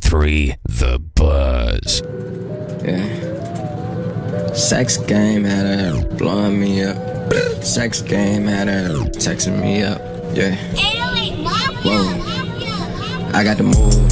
101.3 The Buzz. Yeah. Sex game had her blowing me up. Sex game had her texting me up. Yeah. Whoa. I got the move.